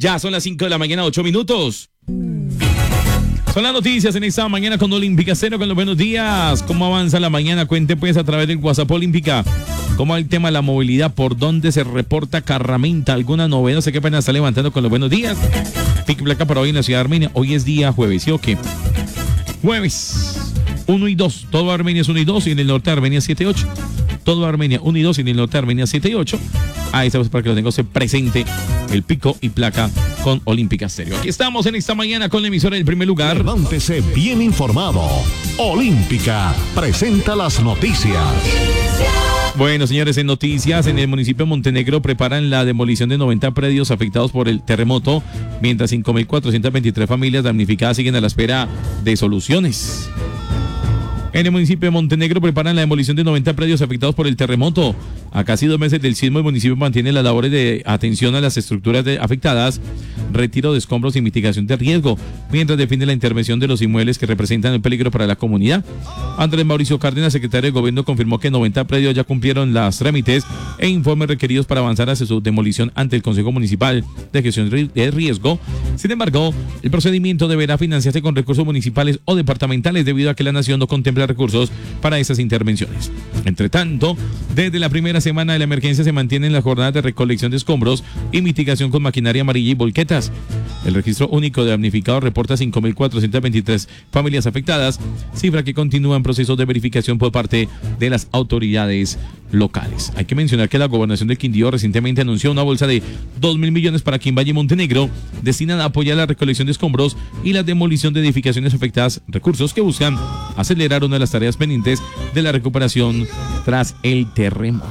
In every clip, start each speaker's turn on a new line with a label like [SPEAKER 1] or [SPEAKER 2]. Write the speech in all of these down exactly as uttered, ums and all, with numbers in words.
[SPEAKER 1] Ya son las cinco de la mañana, ocho minutos. Son las noticias en esta mañana con Olímpica Cero, con los buenos días. ¿Cómo avanza la mañana? Cuente pues a través del WhatsApp Olímpica. ¿Cómo va el tema de la movilidad? ¿Por dónde se reporta carramenta? ¿Alguna novedad? No sé qué pena está levantando con los buenos días. Pique placa para hoy en la ciudad de Armenia. Hoy es día jueves, ¿sí o qué? Jueves uno y dos. Todo Armenia es uno y dos y en el norte de Armenia siete y ocho. Todo Armenia uno y dos y en el norte de Armenia siete y ocho. Ahí estamos para que lo tenga presente, el pico y placa con Olímpica Stereo. Aquí estamos en esta mañana con la emisora del primer lugar.
[SPEAKER 2] Levántese bien informado. Olímpica presenta las noticias.
[SPEAKER 1] Bueno, señores, en noticias, en el municipio de Montenegro preparan la demolición de noventa predios afectados por el terremoto, mientras cinco mil cuatrocientas veintitrés familias damnificadas siguen a la espera de soluciones. En el municipio de Montenegro preparan la demolición de noventa predios afectados por el terremoto. A casi dos meses del sismo, el municipio mantiene las labores de atención a las estructuras de afectadas, retiro de escombros y mitigación de riesgo, mientras define la intervención de los inmuebles que representan el peligro para la comunidad. Andrés Mauricio Cárdenas, secretario de Gobierno, confirmó que noventa predios ya cumplieron las trámites e informes requeridos para avanzar hacia su demolición ante el Consejo Municipal de Gestión de Riesgo. Sin embargo, el procedimiento deberá financiarse con recursos municipales o departamentales debido a que la nación no contempla recursos para esas intervenciones. Entre tanto, desde la primera semana de la emergencia se mantienen las jornadas de recolección de escombros y mitigación con maquinaria amarilla y volquetas. El registro único de damnificados reporta cinco mil cuatrocientas veintitrés familias afectadas, cifra que continúa en proceso de verificación por parte de las autoridades locales. Hay que mencionar que la gobernación de Quindío recientemente anunció una bolsa de dos mil millones para Quimbaye y Montenegro, destinada a apoyar la recolección de escombros y la demolición de edificaciones afectadas, recursos que buscan acelerar una de las tareas pendientes de la recuperación tras el terremoto.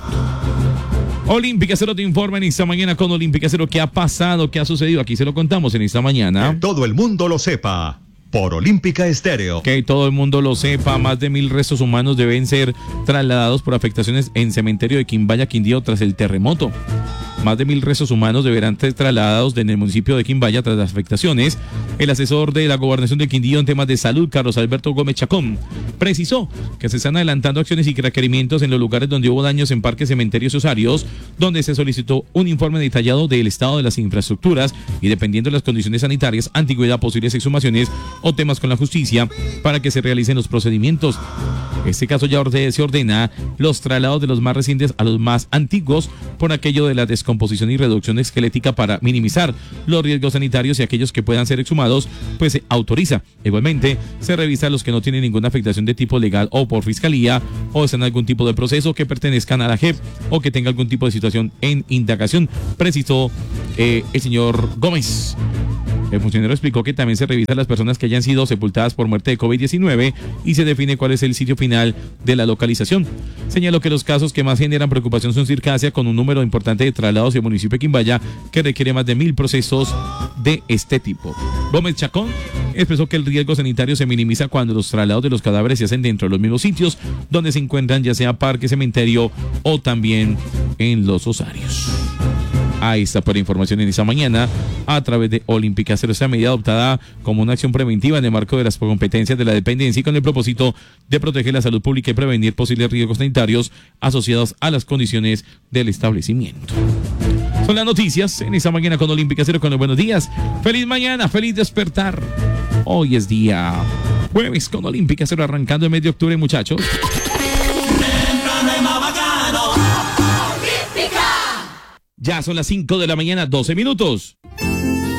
[SPEAKER 1] Olímpica Cero te informa en esta mañana con Olímpica Cero. ¿Qué ha pasado? ¿Qué ha sucedido? Aquí se lo contamos en esta mañana.
[SPEAKER 2] Que todo el mundo lo sepa. Por Olímpica Estéreo.
[SPEAKER 1] Que todo el mundo lo sepa. Más de mil restos humanos deben ser trasladados por afectaciones en cementerio de Quimbaye, Quindío, tras el terremoto. Más de mil restos humanos deberán ser trasladados en el municipio de Quimbaye tras las afectaciones. El asesor de la gobernación de Quindío en temas de salud, Carlos Alberto Gómez Chacón, precisó que se están adelantando acciones y requerimientos en los lugares donde hubo daños en parques, cementerios y osarios, donde se solicitó un informe detallado del estado de las infraestructuras y, dependiendo de las condiciones sanitarias, antigüedad, posibles exhumaciones o temas con la justicia, para que se realicen los procedimientos. Este caso ya se ordena los traslados de los más recientes a los más antiguos por aquello de la descomposición y reducción esquelética para minimizar los riesgos sanitarios, y aquellos que puedan ser exhumados pues se autoriza. Igualmente se revisa a los que no tienen ninguna afectación de tipo legal o por fiscalía o están en algún tipo de proceso, que pertenezcan a la J E P o que tenga algún tipo de situación en indagación, precisó eh, el señor Gómez. El funcionario explicó que también se revisa a las personas que hayan sido sepultadas por muerte de COVID diecinueve y se define cuál es el sitio final de la localización. Señaló que los casos que más generan preocupación son Circasia, con un número importante de traslados, y el municipio de Quimbaye, que requiere más de mil procesos de este tipo. Gómez Chacón expresó que el riesgo sanitario se minimiza cuando los traslados de los cadáveres se hacen dentro de los mismos sitios donde se encuentran, ya sea parque, cementerio o también en los osarios. Ahí está por información en esta mañana a través de Olímpica Cero. Esta medida adoptada como una acción preventiva en el marco de las competencias de la dependencia y con el propósito de proteger la salud pública y prevenir posibles riesgos sanitarios asociados a las condiciones del establecimiento. Son las noticias en esta mañana con Olímpica Cero, con los buenos días. Feliz mañana, feliz despertar. Hoy es día jueves con Olímpica Cero, arrancando el mes de octubre, muchachos. Ya son las cinco de la mañana, doce minutos.